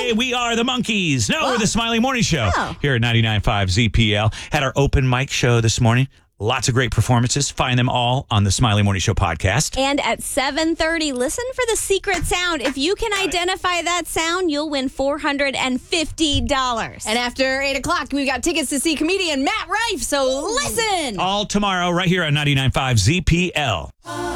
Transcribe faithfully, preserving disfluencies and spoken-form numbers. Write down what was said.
Hey, we are the Monkees. No, Oh. we're the Smiley Morning Show Oh. here at ninety-nine point five Z P L. Had our open mic show this morning. Lots of great performances. Find them all on the Smiley Morning Show podcast. And at seven thirty, listen for the secret sound. If you can identify that sound, you'll win four hundred fifty dollars. And after eight o'clock, we've got tickets to see comedian Matt Rife, so listen. All tomorrow right here on ninety-nine point five Z P L.